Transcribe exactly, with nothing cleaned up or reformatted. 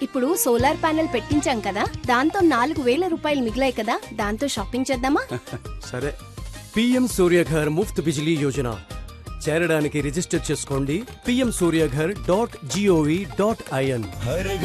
ఇప్పుడు solar panel పెట్టించాం కదా, దాంతో నాలుగు వేల రూపాయలు మిగిలాయి కదా, దాంతో షాపింగ్ చేద్దామా? సరే. పిఎం సూర్యఘర్ ముఫ్త్ బిజిలీ యోజన చేరడానికి రిజిస్టర్ చేసుకోండి PM Surya Ghar dot GOV dot IN.